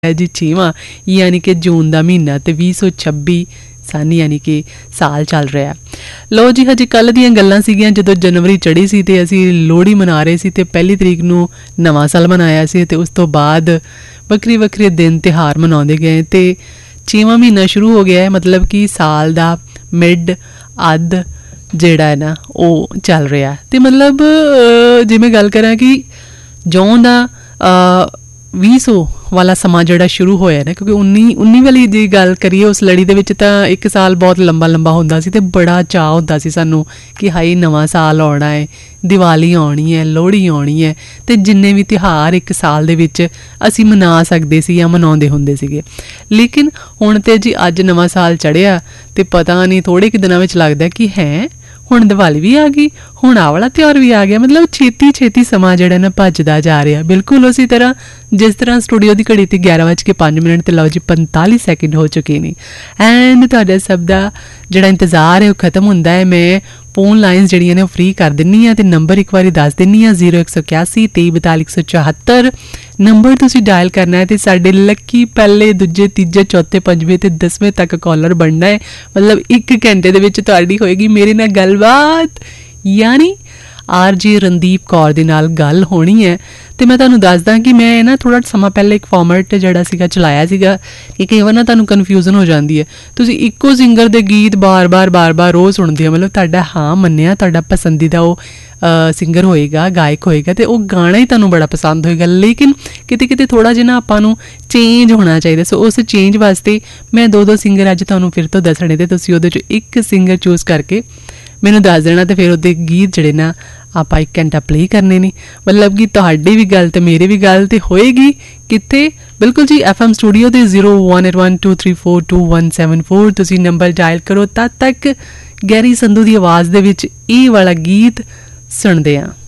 है जी 6वां यानी कि जून का महीना तो 2026 सन यानी कि साल चल रहा है। लो जी हजे कल दियां गल्लां सीगियां जदों जनवरी चढ़ी सी ते असीं लोहड़ी मना रहे सी ते पहली तरीक नूं नवां साल मनाया सी ते उस तो बाद वक्री वक्रे दिन तिहार मनाउंदे गए ते 6वां महीना शुरू हो गया है, मतलब कि साल दा मिड अद्ध ਜਿਹੜਾ ਹੈ ਨਾ ਉਹ ਚੱਲ ਰਿਹਾ ਤੇ ਮਤਲਬ ਜਿਵੇਂ ਗੱਲ ਕਰਾਂ ਕਿ ਜਿਉਂ ਦਾ 2000 ਵਾਲਾ ਸਮਾਂ ਜਿਹੜਾ ਸ਼ੁਰੂ ਹੋਇਆ ਨਾ, ਕਿਉਂਕਿ 19 ਵਾਲੀ ਦੀ ਗੱਲ ਕਰੀਏ ਉਸ ਲੜੀ ਦੇ ਵਿੱਚ ਤਾਂ ਇੱਕ ਸਾਲ ਬਹੁਤ ਲੰਬਾ ਲੰਬਾ ਹੁੰਦਾ ਸੀ ਤੇ ਬੜਾ ਚਾਅ ਹੁੰਦਾ ਸੀ ਸਾਨੂੰ ਕਿ ਹਾਈ ਨਵਾਂ ਸਾਲ ਆਉਣਾ ਹੈ, ਦੀਵਾਲੀ ਆਉਣੀ ਹੈ, ਲੋਹੜੀ ਆਉਣੀ ਹੈ ਤੇ ਜਿੰਨੇ ਵੀ ਤਿਉਹਾਰ ਇੱਕ ਸਾਲ ਦੇ ਵਿੱਚ ਅਸੀਂ ਮਨਾ ਸਕਦੇ ਸੀ ਜਾਂ ਮਨਾਉਂਦੇ ਹੁੰਦੇ ਸੀਗੇ। ਲੇਕਿਨ ਹੁਣ ਤੇ ਜੀ ਅੱਜ ਨਵਾਂ ਸਾਲ ਚੜ੍ਹਿਆ ਤੇ ਪਤਾ ਨਹੀਂ ਥੋੜ੍ਹੇ ਕੁ ਦਿਨਾਂ ਵਿੱਚ ਲੱਗਦਾ ਕਿ ਹੈ ਹੁਣ ਦੀਵਾਲੀ ਵੀ ਆ ਗਈ, ਹੁਣ ਆਹ ਵਾਲਾ ਤਿਉਹਾਰ ਵੀ ਆ ਗਿਆ। ਮਤਲਬ ਛੇਤੀ ਛੇਤੀ ਸਮਾਂ ਜਿਹੜਾ ਨਾ ਭੱਜਦਾ ਜਾ ਰਿਹਾ, ਬਿਲਕੁਲ ਉਸੇ ਤਰ੍ਹਾਂ ਜਿਸ ਤਰ੍ਹਾਂ ਸਟੂਡੀਓ ਦੀ ਘੜੀ 'ਤੇ 11:05 ਤੇ ਲਓ ਜੀ 45 ਸੈਕਿੰਡ ਹੋ ਚੁੱਕੇ ਨੇ ਐਂਡ ਤੁਹਾਡਾ ਸਭ ਦਾ ਜਿਹੜਾ ਇੰਤਜ਼ਾਰ ਹੈ ਉਹ ਖਤਮ ਹੁੰਦਾ ਹੈ। ਮੈਂ ਫੋਨ ਲਾਈਨਸ ਜਿਹੜੀਆਂ ਨੇ ਉਹ ਫ੍ਰੀ ਕਰ ਦਿੰਦੀ ਹਾਂ ਤੇ ਨੰਬਰ ਇੱਕ ਵਾਰੀ ਦੱਸ ਦਿੰਦੀ ਹਾਂ 0181 2342 174 ਨੰਬਰ ਤੁਸੀਂ ਡਾਇਲ ਕਰਨਾ ਹੈ ਤੇ ਸਾਡੇ ਲੱਕੀ ਪਹਿਲੇ ਦੂਜੇ ਤੀਜੇ ਚੌਥੇ ਪੰਜਵੇਂ ਤੇ 10ਵੇਂ ਤੱਕ ਕਾਲਰ ਬਣਨਾ ਹੈ। ਮਤਲਬ 1 ਘੰਟੇ ਦੇ ਵਿੱਚ ਤੁਹਾਡੀ ਹੋਏਗੀ ਮੇਰੇ ਨਾਲ ਗੱਲਬਾਤ, ਯਾਨੀ ਆਰਜੀ ਰਣਦੀਪ ਕੌਰ ਦੇ ਨਾਲ ਗੱਲ ਹੋਣੀ ਹੈ। ਤੇ ਮੈਂ ਤੁਹਾਨੂੰ ਦੱਸਦਾ ਕਿ ਮੈਂ ਨਾ ਥੋੜ੍ਹਾ ਸਮਾਂ ਪਹਿਲੇ ਇੱਕ ਫਾਰਮੈਟ ਜਿਹੜਾ ਸੀਗਾ ਚਲਾਇਆ ਸੀਗਾ ਕਿ ਕਈ ਵਾਰ ਨਾ ਤੁਹਾਨੂੰ ਕਨਫਿਊਜ਼ਨ ਹੋ ਜਾਂਦੀ ਹੈ, ਤੁਸੀਂ ਇੱਕੋ ਸਿੰਗਰ ਦੇ ਗੀਤ ਬਾਰ-ਬਾਰ ਰੋਜ਼ ਸੁਣਦੇ ਹੋ। ਮਤਲਬ ਤੁਹਾਡਾ ਹਾਂ ਮੰਨਿਆ ਤੁਹਾਡਾ ਪਸੰਦੀਦਾ ਉਹ ਸਿੰਗਰ ਹੋਏਗਾ, ਗਾਇਕ ਹੋਏਗਾ ਤੇ ਉਹ ਗਾਣਾ ਹੀ ਤੁਹਾਨੂੰ ਬੜਾ ਪਸੰਦ ਹੋਏਗਾ, ਲੇਕਿਨ ਕਿਤੇ ਕਿਤੇ ਥੋੜ੍ਹਾ ਜਿਹਾ ਨਾ ਆਪਾਂ ਨੂੰ ਚੇਂਜ ਹੋਣਾ ਚਾਹੀਦਾ। ਸੋ ਉਸ ਚੇਂਜ ਵਾਸਤੇ ਮੈਂ 2 ਸਿੰਗਰ ਅੱਜ ਤੁਹਾਨੂੰ ਫਿਰ ਤੋਂ ਦੱਸਣੇ ਤੇ ਤੁਸੀਂ ਉਹਦੇ 'ਚੋਂ ਇੱਕ ਸਿੰਗਰ ਚੂਜ਼ ਕਰਕੇ ਮੈਨੂੰ ਦੱਸ ਦੇਣਾ ਤੇ ਫਿਰ ਉਹਦੇ ਗੀਤ ਜਿਹੜੇ ਨਾ ਆਪਾਂ 1 ਘੰਟਾ ਪਲੇ ਕਰਨੇ ਨੇ। ਮਤਲਬ ਕਿ ਤੁਹਾਡੀ ਵੀ ਗੱਲ ਤੇ ਮੇਰੀ ਵੀ ਗੱਲ ਤੇ ਹੋਏਗੀ ਕਿੱਥੇ, ਬਿਲਕੁਲ ਜੀ FM ਸਟੂਡੀਓ ਦੇ 018123422174 ਤੁਸੀਂ ਨੰਬਰ ਡਾਇਲ ਕਰੋ। ਤਦ ਤੱਕ ਗੈਰੀ ਸੰਧੂ ਦੀ ਆਵਾਜ਼ ਦੇ ਵਿੱਚ ਇਹ ਵਾਲਾ ਗੀਤ ਸੁਣਦੇ ਹਾਂ।